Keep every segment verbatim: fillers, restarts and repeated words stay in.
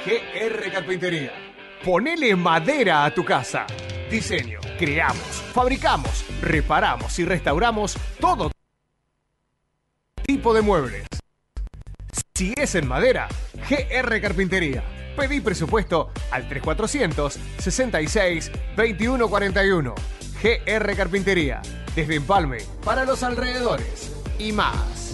G R Carpintería. Ponele madera a tu casa. Diseño, creamos, fabricamos, reparamos y restauramos todo tipo de muebles. Si es en madera, G R Carpintería. Pedí presupuesto al tres cuatrocientos, sesenta y seis, veintiuno cuarenta y uno. G R Carpintería. Desde Empalme para los alrededores y más.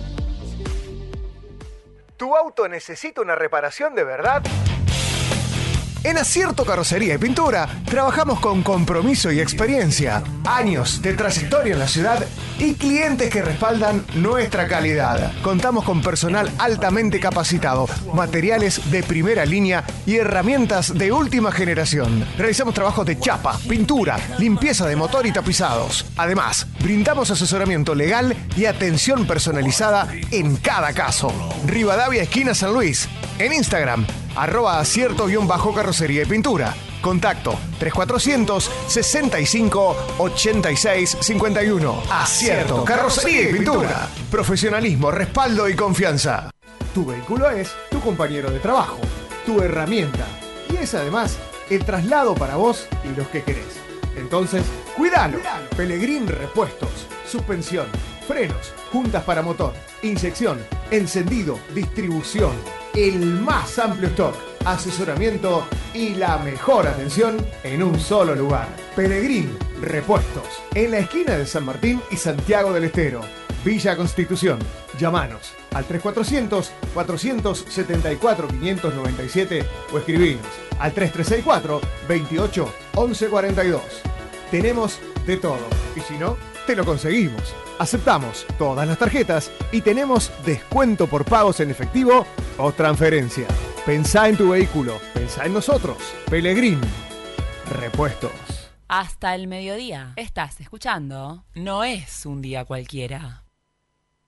¿Tu auto necesita una reparación de verdad? En Acierto Carrocería y Pintura trabajamos con compromiso y experiencia, años de trayectoria en la ciudad y clientes que respaldan nuestra calidad. Contamos con personal altamente capacitado, materiales de primera línea y herramientas de última generación. Realizamos trabajos de chapa, pintura, limpieza de motor y tapizados. Además, brindamos asesoramiento legal y atención personalizada en cada caso. Rivadavia, esquina San Luis. En Instagram, arroba acierto-carrocería y pintura. Contacto tres cuatrocientos, sesenta y cinco, ochenta y seis, cincuenta y uno. Acierto, carrocería y pintura. Profesionalismo, respaldo y confianza. Tu vehículo es tu compañero de trabajo, tu herramienta. Y es además el traslado para vos y los que querés. Entonces, cuidalo. Pelegrín Repuestos, suspensión, frenos, juntas para motor, inyección, encendido, distribución. El más amplio stock, asesoramiento y la mejor atención en un solo lugar. Pelegrín Repuestos, en la esquina de San Martín y Santiago del Estero, Villa Constitución. Llámanos al tres cuatrocientos, cuatrocientos setenta y cuatro, quinientos noventa y siete o escribinos al tres tres seis cuatro, veintiocho, once cuarenta y dos. Tenemos de todo y si no, te lo conseguimos. Aceptamos todas las tarjetas y tenemos descuento por pagos en efectivo o transferencia. Pensá en tu vehículo, pensá en nosotros. Pelegrín Repuestos. Hasta el mediodía. Estás escuchando. No es un día cualquiera.